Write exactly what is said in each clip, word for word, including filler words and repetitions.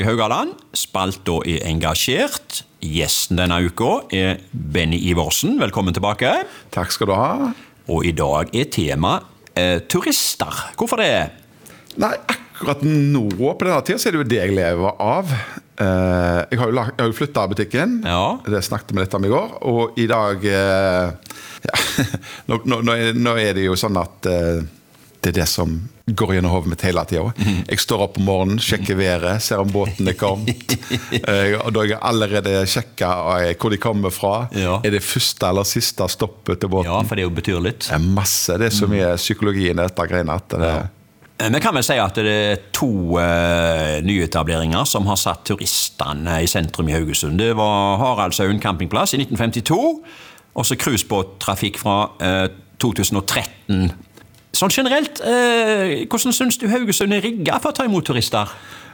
Haugaland, spalta er engasjert. Gjesten denne uka er Benny Iversen. Velkommen tilbake. Takk skal du ha. Og i dag er tema eh, turister. Hvorfor det? Nei, akkurat nå på denne tiden så er det jo det jeg lever av. Eh, jeg har jo, lag, jeg har jo flyttet av butikken. Ja. Det snakket vi litt om i går. Og i dag, eh, ja, nå, nå, nå er det jo sånn at eh, det er det som går gjennom hodet mitt hele tiden. Mm. Jeg står opp om morgenen, sjekker været, ser om båten er kommet. uh, og da har jeg allerede sjekket hvor de kommer fra. Ja. Er det første eller siste stoppet til båten? Ja, for det jo betyr litt. Det er masse, det er så mye psykologien i dette greiene. At det... ja. Vi kan vel si at det er to uh, nyetableringer som har satt turistene i sentrum i Haugesund. Det var Haraldshaugen campingplass i nitten femtito, og så cruisebåttrafikk fra uh, to tusen og tretten. Sånn generelt, eh, hvordan synes du Haugesund er rigget for å ta imot turister?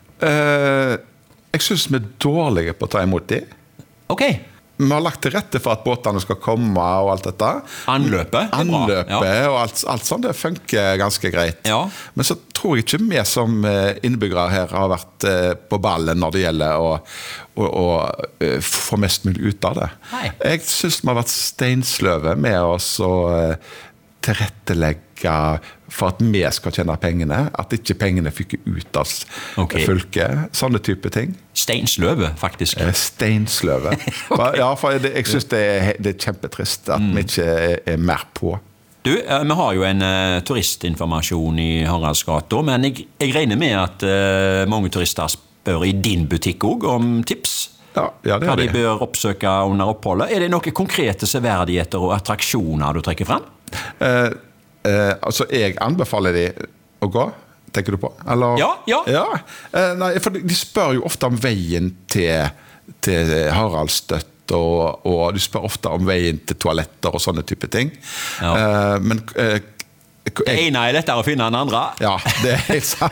Uh, jeg synes vi er dårlige på å ta imot dem. Ok. Vi har lagt til rette for at båtene skal komme og alt dette. Anløpet. Anløpet ja. og alt, alt sånt, det funker ganske greit. Ja. Men så tror jeg ikke vi som innbyggere her har vært på ballen når det gjelder å, å, å få mest mulig ut av det. Nei. Jeg synes vi har vært steinsløve med oss å tilrettelegge for at vi skal tjene pengene, at ikke pengene fyker ut av okay. fylket, sånne type ting. Steinsløve, faktisk. Steinsløve. okay. Ja, for jeg, jeg synes det er, det er kjempetrist at mm. vi ikke er, er mer på. Du, vi har jo en uh, turistinformasjon i Haraldsgata, men jeg, jeg regner med at uh, mange turister spør i din butikk også om tips. Ja, ja, det Hva er de det. bør oppsøke under oppholdet. Er det noen konkrete severdigheter og attraksjoner du trekker frem? Eh, eh, altså, jeg anbefaler de å gå, tenker du på? Eller? Ja, ja. ja. Eh, nei, for de spør jo ofte om veien til, til Haraldsstøtt, og, og de spør ofte om veien til toaletter og sånne type ting. Ja. Eh, men... Eh, det ene er lettere å finne enn andre. Ja, det er helt sant.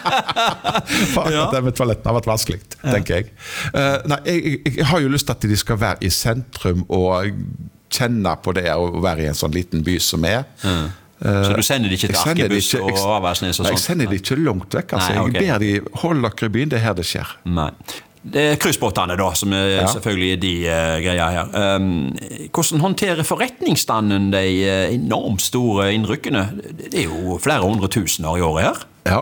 For ja. det med toaletten har vært vanskelig, tenker jeg. Uh, nei, jeg. Jeg har jo lyst til at de skal være i sentrum og kjenne på det å være i en sånn liten by som er. Mm. Uh, så du sender de ikke til Arkebuss og Avaldsnes og sånt? Jeg sender de ikke langt vekk. Altså. Nei, okay. Jeg ber de holde dere i byen, det er her det skjer. Nei. Det er cruisebåtene da, som er ja. selvfølgelig de uh, greia her. Um, hvordan håndterer forretningsstanden de uh, enormt store innrykkene? Det er jo flere hundre tusener i året her. Ja.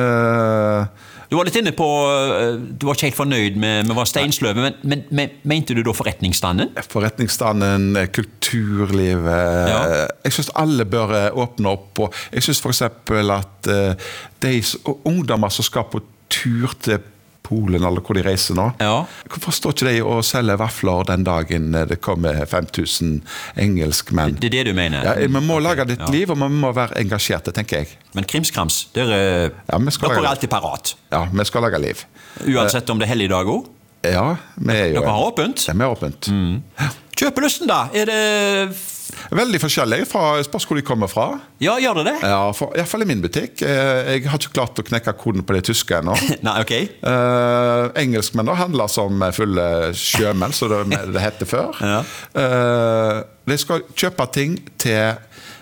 Uh, du var litt inne på, uh, du var ikke helt fornøyd med, med var steinsløve, men, men, men mente du da forretningsstanden? Forretningsstanden, kulturlivet. Ja. Jeg synes alle bør åpne opp. Og jeg synes for eksempel at uh, de ungdommer som skal på tur til Polen, eller hvor de reiser nå. Ja. Hvorfor står ikke de å selge vafler den dagen det kommer fem tusen engelskmenn? Det er det du mener? Ja, man må lage ditt ja. liv, og man må være engasjerte, tenker jeg. Men krimskrams, dere, ja, dere er alltid parat. Ja, vi skal lage liv. Uansett om det er hellig dag også? Ja, vi er jo... Dere har åpent? Ja, vi har åpent. Mm. Kjøpelysten da, er det... Veldig forskjellig fra spørs hvor de kommer fra. Ja, gjør det det? Ja, for, i hvert fall i min butikk. Jeg har ikke klart å knekke koden på det tyske ennå. Nei, ok. Uh, engelskmenn da handler som fulle sjømenn, så det, det heter før. Ja. Uh, de skal kjøpe ting til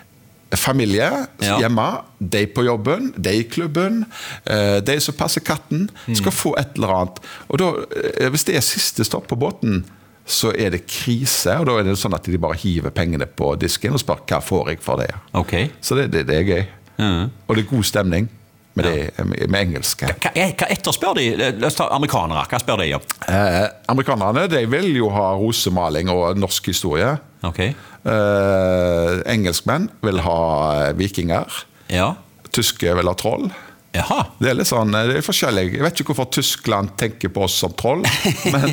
familie ja. hjemme, de på jobben, de i klubben, uh, de som passer katten, skal mm. få et eller annet. Og da, hvis det er siste stopp på båten, så er det krise, og da er det sånn at de bare hiver pengene på disken og spør hva får jeg for det. Okay. Så det, det, det er gøy. Mm. Og det er god stemning med, ja. det, med engelske. Hva, hva etterspør de? La oss ta amerikanere. Hva spør de om? Eh, amerikanerne, de vil jo ha rosemaling og norsk historie. Okay. Eh, engelskmenn vil ha vikinger. Ja. Tyske vil ha troll. Jaha. Det er litt sånn, det er forskjellig. Jeg vet ikke hvorfor Tyskland tenker på oss som troll, men,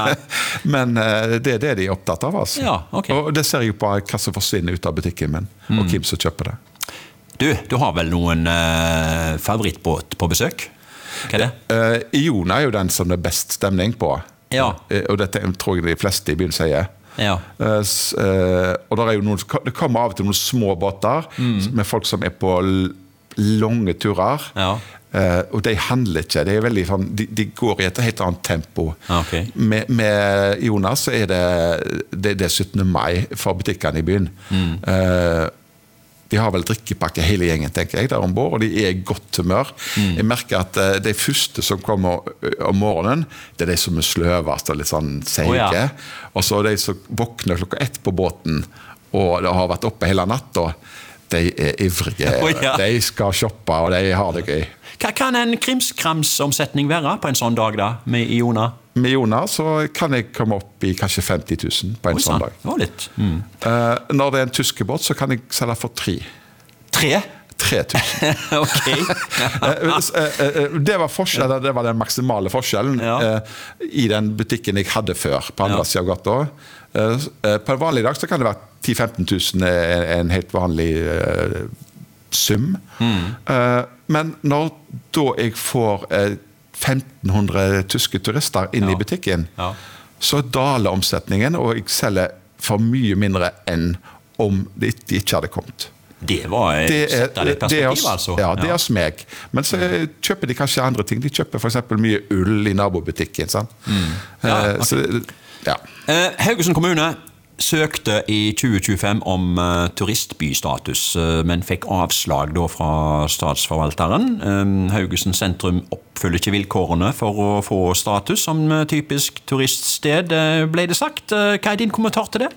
men det er det de er opptatt av. Altså. Ja, okay. Og det ser jeg på hva som forsvinner ut av butikken min, mm. og hvem som kjøper det. Du, du har vel noen uh, favorittbåt på besøk? Hva er det? Uh, Iona er jo den som det er best stemning på. Ja. Uh, og det tror jeg de fleste i byen sier. Ja. Uh, uh, og der er jo noen, det kommer av og til noen små båter mm. med folk som er på lange turer, ja. uh, og de handler ikke, de, er veldig, de, de går i et helt annet tempo. Okay. Med, med Jonas så er det, det, det er syttende mai for butikkene i byen. Mm. Uh, de har vel drikkepakke hele gjengen, tenker jeg, der ombord, og de er i godt humør. Mm. Jeg merker at uh, de første som kommer om morgenen, det er de som er sløvast og litt sånn seige. Oh, ja. Og så de som våkner klokka ett på båten, og de har vært oppe hele natta, de er ivrige. Oh, ja. De skal shoppe, og de har det gøy. Hva kan en krimskrams-omsetning være på en sånn dag da, med Iona? Med Iona så kan jeg komme opp i kanskje femti tusen på en Oi, sånn dag. Det var litt. Mm. Uh, når det er en tyskebåt, så kan jeg selge for tre. Tre? tre tusen. Ok. Det var forskjellen, det var den maksimale forskjellen ja. uh, i den butikken jeg hadde før, på andre ja. siden av gata. Uh, på en vanlig dag så kan det være ti til femten tusen en helt vanlig uh, sum. Mm. Uh, men når da jeg får uh, femten hundre tyske turister inn ja. i butikken, ja. så daler omsetningen, og jeg selger for mye mindre enn om det ikke hadde kommet. Det var et, det er, det perspektiv, det er, altså. Ja, det er hos meg. Men så kjøper de kanskje andre ting. De kjøper for eksempel mye ull i nabobutikken. Sant? Mm. Ja, okay. så, ja. uh, Haugesund kommune søkte i tjue tjuefem om uh, turistbystatus, uh, men fikk avslag da fra statsforvalteren. Um, Haugesund sentrum oppfyller ikke vilkårene for å få status som uh, typisk turiststed, uh, ble det sagt. Uh, hva er din kommentar til det?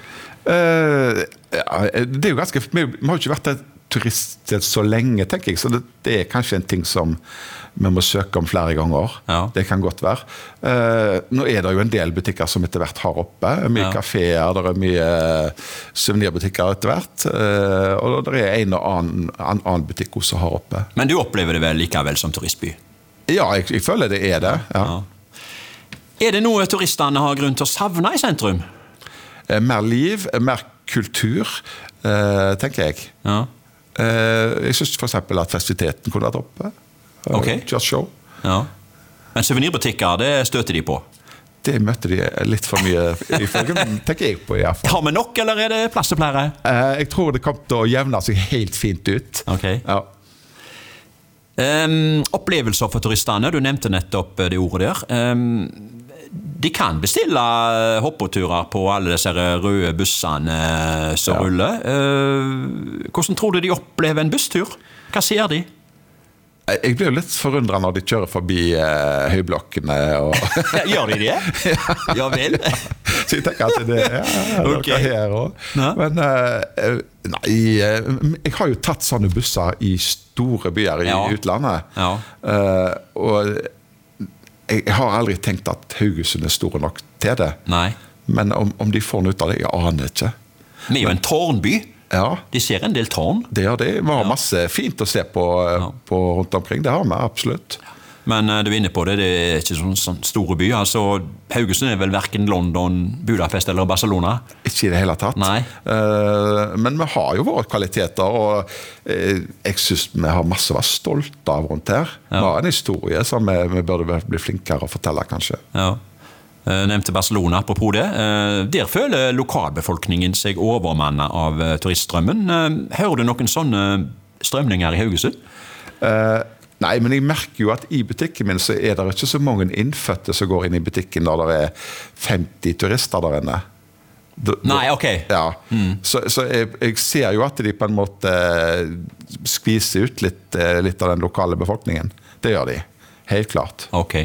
Uh, ja, det er jo ganske, vi har jo ikke vært et turiststed så lenge, tenker jeg, så det, det er kanskje en ting som vi må søke om flere ganger. Ja. Det kan godt være. Uh, nå er det jo en del butikker som etter hvert har oppe. Mye ja. kaféer, det er mye souvenirbutikker etter hvert. Uh, og det er en og annen, en annen butikk som har oppe. Men du opplever det vel likevel som turistby? Ja, jeg, jeg føler det er det. Ja. Ja. Er det noe turistene har grunn til å savne i sentrum? Uh, mer liv, mer kultur, uh, tenker jeg. Ja. Uh, jeg synes for eksempel at festiviteten kunne vært oppe. Okay. Just show. Ja. Men souvenirbutikker, det støter de på? Det møtte de litt for mye i følgen, tenker jeg på i hvert fall. Har vi nok, eller er det plass til flere? Uh, jeg tror det kommer til å jevne seg helt fint ut. Okay. Ja. Um, opplevelser for turistene, du nevnte nettopp det ordet der. Um, de kan bestille hoppeturer på alle disse røde bussene som ja. ruller. Uh, hvordan tror du de opplever en busstur? Hva sier de? Jeg blir jo litt forundret når de kjører forbi uh, høyblokkene. Og Gjør de det? Ja vel. Så jeg tenker at det er ja, okay. her også. Men uh, nei, jeg har jo tatt sånne busser i store byer i ja. utlandet. Ja. Uh, og jeg har aldri tenkt at Haugesund er store nok til det. Nei. Men om, om de får noe ut av det, jeg aner ikke. Vi er jo en tårnby. Ja. De ser en del tårn. Det er det. Vi har ja. masse fint å se på, ja. på rundt omkring. Det har vi, absolutt. Men uh, du er inne på det, det er ikke sånn, sånn store by. Altså, Haugesund er vel hverken London, Budapest eller Barcelona? Ikke i det hele tatt. Nei. Uh, men vi har jo våre kvaliteter, og uh, jeg synes vi har masse å være stolte av rundt her. Ja. Vi har en historie som vi, vi burde bli flinkere å fortelle, kanskje. Ja. Nevnte Barcelona, apropos det. Der føler lokalbefolkningen seg overmannet av turiststrømmen. Hører du noen sånne strømninger i Haugesund? Uh, nei, men jeg merker jo at i butikken min så er det ikke så mange innfødte som går inn i butikken når det er femti turister der inne. Da, nei, ok. Ja. Mm. Så, så jeg, jeg ser jo at de på en måte skviser ut litt, litt av den lokale befolkningen. Det gjør de. Helt klart. Ok.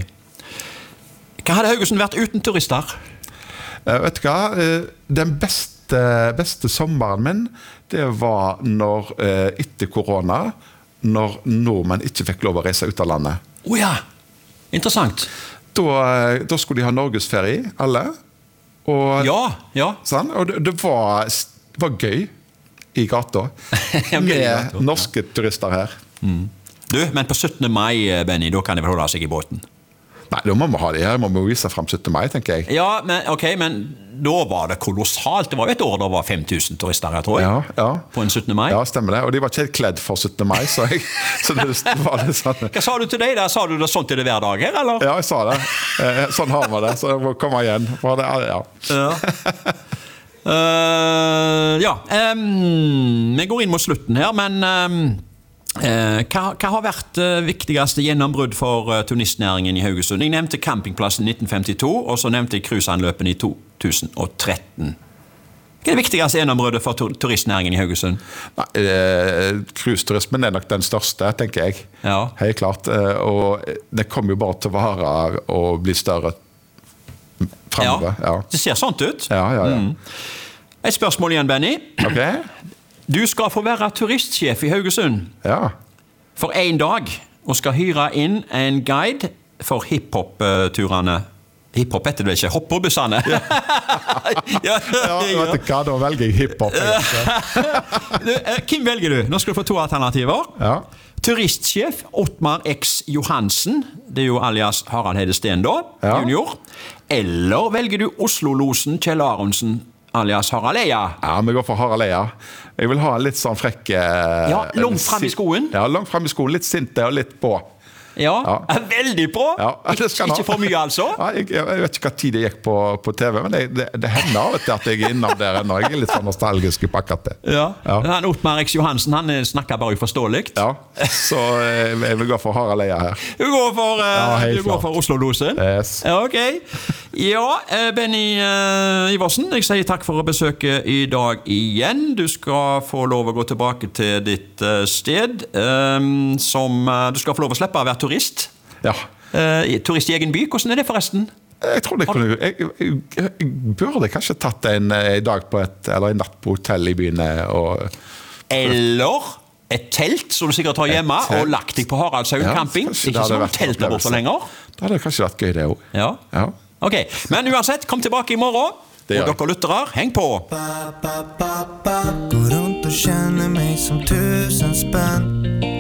Hva hadde Haugesund vært uten turister? Uh, vet du hva? Uh, den beste, beste sommeren min, det var når, uh, etter korona, når nordmenn ikke fikk lov å reise ut av landet. Åh oh, ja, interessant. Da, uh, da skulle de ha norgesferie, alle. Og, ja, ja. Sånn, og det, det, var, det var gøy i gata, med gata, norske ja. turister her. Mm. Du, men på syttende mai, Benny, da kan de vel holde seg i båten? Nei, da må vi ha det her. Må vi vise frem syttende mai, tenker jeg. Ja, men, ok, men da var det kolossalt. Det var jo et år da var fem tusen turister her, tror jeg. Ja, ja. På en syttende mai. Ja, stemmer det. Og de var ikke helt kledd for syttende mai, så, jeg, så det var litt sånn. Hva sa du til deg? Sa du det sånn til det hver dag her, eller? Ja, jeg sa det. Sånn har vi det, så jeg må komme igjen. Det, ja. Ja. uh, ja. Um, vi går inn mot slutten her, men... Um, Eh, hva, hva har vært uh, viktigste gjennombrudd for uh, turistnæringen i Haugesund? Jeg nevnte campingplassen i nitten femtito, og så nevnte jeg cruiseanløpen i to tusen og tretten. Hva er det viktigste gjennombruddet for tur turistnæringen i Haugesund? Nei, eh, cruiseturismen er nok den største, tenker jeg. Ja. Helt klart. Eh, og det kommer jo bare til å vare og bli større fremover. Ja, ja. det ser sånt ut. Ja, ja, ja. Mm. Et spørsmål igjen, Benny. Ok. Du skal få være turistsjef i Haugesund Ja. for en dag, og skal hyre inn en guide for hiphop-turene. Hiphop heter det ikke, hopperbussene. Ja. ja, ja, vet du hva, da velger jeg hiphop. du, hvem velger du? Nå skal du få to alternativer. Ja. Turistsjef Ottmar X Johansen, det er jo alias Harald Hedesteen da, Ja. junior. Eller velger du Oslo-losen Kjell Aronsen, alias Harald Eia? Ja, vi går for Harald Eia. Jeg vil ha en litt sånn frekk... eh, Ja, langt frem i skoen. Ja, langt frem i skoen. Litt sinte og litt på. Ja, Ja. veldig på. Ja, det skal han ha. Ikke for mye, altså. Ja, jeg, jeg vet ikke hva tid det gikk på, på T V, men det, det, det hender av og til at jeg er innom der ennå. Jeg er litt sånn nostalgisk i pakket til. Ja. Ja. Han Ottmar X Johansen, han eh, snakker bare uforståelig. Ja, så eh, jeg vil gå for Harald Eia her. Du går for, eh, Ja, helt du går klart. for Oslo-losen? Yes. Ja, ok. Ja, eh, Benny eh, Iversen, jeg sier takk for besøket i dag igjen. Du skal få lov å gå tilbake til ditt eh, sted, eh, som eh, du skal få lov å slippe å være turist. Ja. Eh, turist i egen by, hvordan er det forresten? Jeg tror det kunne jeg, jeg, jeg, jeg burde kanskje tatt en, en dag på et eller en natt på hotell i byen og Eller et telt som du sikkert har hjemme, telt. og lagt deg på Haraldshaugen Ja, camping. kanskje det Ikke hadde sånn vært telt der borte opplevelse. lenger. Da hadde det kanskje vært gøy det også. Ja. Ja. Ok, men uansett, kom tilbake i morgen. Det gjør Og dere lyttere, heng på. Går rundt og kjenner meg som tusen spenn.